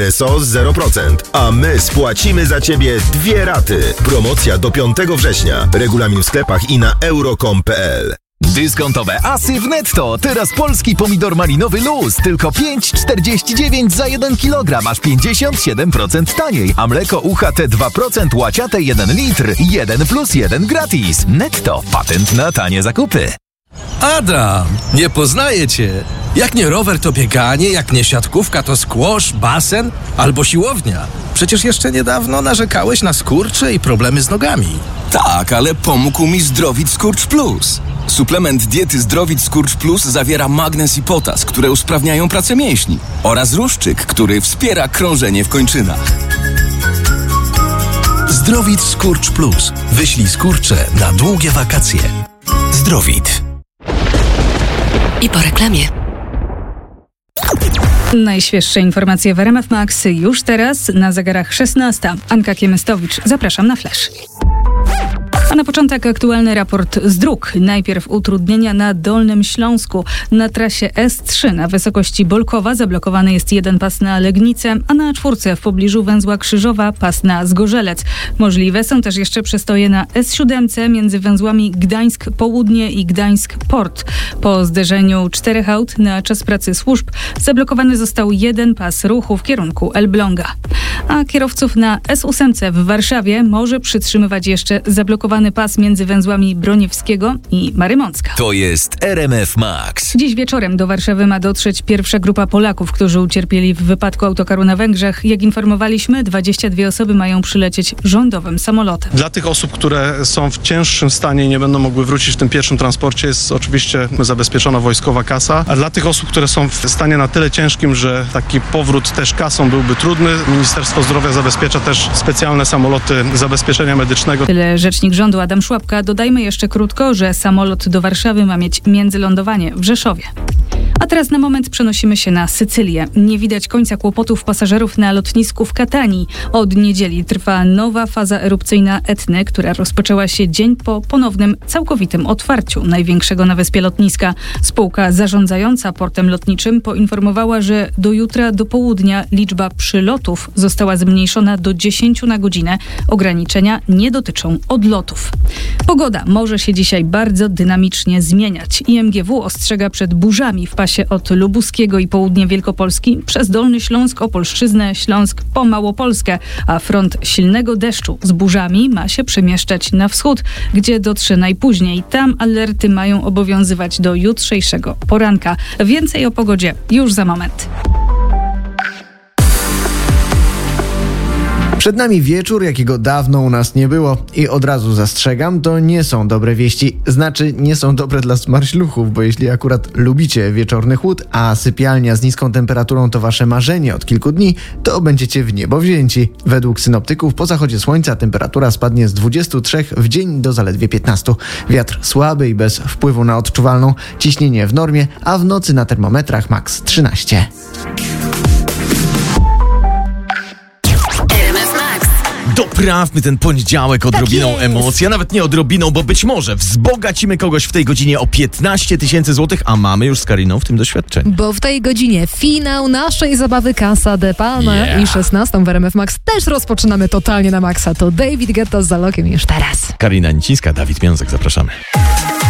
SO 0%, a my spłacimy za Ciebie 2 raty. Promocja do 5 września. Regulamin w sklepach i na euro.com.pl. Dyskontowe asy w Netto. Teraz polski pomidor malinowy luz. Tylko 5,49 za 1 kg. Aż 57% taniej. A mleko UHT 2% łaciate 1 litr. 1+1 gratis. Netto. Patent na tanie zakupy. Adam, nie poznaję cię. Jak nie rower, to bieganie, jak nie siatkówka, to squash, basen albo siłownia. Przecież jeszcze niedawno narzekałeś na skurcze i problemy z nogami. Tak, ale pomógł mi Zdrowit Skurcz Plus. Suplement diety Zdrowit Skurcz Plus zawiera magnez i potas, które usprawniają pracę mięśni, oraz ruszczyk, który wspiera krążenie w kończynach. Zdrowit Skurcz Plus. Wyślij skurcze na długie wakacje. Zdrowit. I po reklamie. Najświeższe informacje w RMF Max już teraz na zegarach 16. Anka Kiemystowicz, zapraszam na Flash. A na początek aktualny raport z dróg. Najpierw utrudnienia na Dolnym Śląsku. Na trasie S3 na wysokości Bolkowa zablokowany jest jeden pas na Legnicę, a na czwórce w pobliżu węzła Krzyżowa pas na Zgorzelec. Możliwe są też jeszcze przystoje na S7 między węzłami Gdańsk Południe i Gdańsk Port. Po zderzeniu 4 aut na czas pracy służb zablokowany został jeden pas ruchu w kierunku Elbląga. A kierowców na S8 w Warszawie może przytrzymywać jeszcze zablokowany pas między węzłami Broniewskiego i Marymącka. To jest RMF Max. Dziś wieczorem do Warszawy ma dotrzeć pierwsza grupa Polaków, którzy ucierpieli w wypadku autokaru na Węgrzech. Jak informowaliśmy, 22 osoby mają przylecieć rządowym samolotem. Dla tych osób, które są w cięższym stanie i nie będą mogły wrócić w tym pierwszym transporcie, jest oczywiście zabezpieczona wojskowa kasa, a dla tych osób, które są w stanie na tyle ciężkim, że taki powrót też kasą byłby trudny, Ministerstwo Zdrowia zabezpiecza też specjalne samoloty zabezpieczenia medycznego. Tyle rzecznik rządu Adam Szłapka. Dodajmy jeszcze krótko, że samolot do Warszawy ma mieć międzylądowanie w Rzeszowie. A teraz na moment przenosimy się na Sycylię. Nie widać końca kłopotów pasażerów na lotnisku w Katanii. Od niedzieli trwa nowa faza erupcyjna Etny, która rozpoczęła się dzień po ponownym, całkowitym otwarciu największego na wyspie lotniska. Spółka zarządzająca portem lotniczym poinformowała, że do jutra do południa liczba przylotów została zmniejszona do 10 na godzinę. Ograniczenia nie dotyczą odlotów. Pogoda może się dzisiaj bardzo dynamicznie zmieniać. IMGW ostrzega przed burzami w pasie od Lubuskiego i południe Wielkopolski przez Dolny Śląsk, Opolszczyznę, Śląsk po Małopolskę, a front silnego deszczu z burzami ma się przemieszczać na wschód, gdzie dotrze najpóźniej. Tam alerty mają obowiązywać do jutrzejszego poranka. Więcej o pogodzie już za moment. Przed nami wieczór, jakiego dawno u nas nie było i od razu zastrzegam, to nie są dobre wieści. Znaczy, nie są dobre dla smarśluchów, bo jeśli akurat lubicie wieczorny chłód, a sypialnia z niską temperaturą to wasze marzenie od kilku dni, to będziecie w niebo wzięci. Według synoptyków po zachodzie słońca temperatura spadnie z 23 w dzień do zaledwie 15. Wiatr słaby i bez wpływu na odczuwalną, ciśnienie w normie, a w nocy na termometrach max 13. Doprawmy ten poniedziałek odrobiną emocji, a nawet nie odrobiną, bo być może wzbogacimy kogoś w tej godzinie o 15 000 złotych, a mamy już z Kariną w tym doświadczenie. Bo w tej godzinie finał naszej zabawy Casa de Palma i 16 w RMF Max też rozpoczynamy totalnie na maksa. To David Guetta z Zalokiem już teraz. Karina Nicińska, Dawid Miązek, zapraszamy.